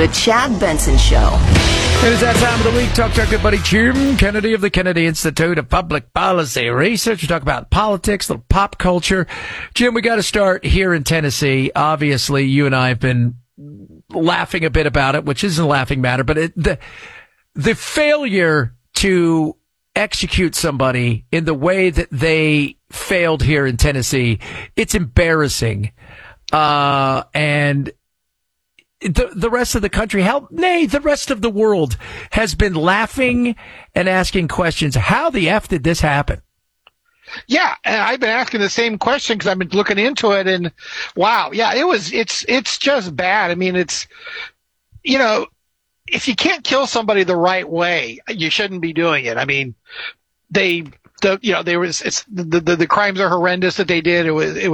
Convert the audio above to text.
The Chad Benson Show. It is that time of the week. Talk to our good buddy Jim Kennedy of the Kennedy Institute of Public Policy Research. We talk about politics, little pop culture. Jim, we got to start here in Tennessee. Obviously, you and I have been laughing a bit about it, which isn't a laughing matter, but the failure to execute somebody in the way that they failed here in Tennessee, it's embarrassing. And the rest of the country, the rest of the world has been laughing and asking questions. How the F did this happen? Yeah, and I've been asking the same question because I've been looking into it, and wow, yeah, it's just bad. I mean, it's, you know, if you can't kill somebody the right way, you shouldn't be doing it. I mean, the crimes are horrendous that they did. It was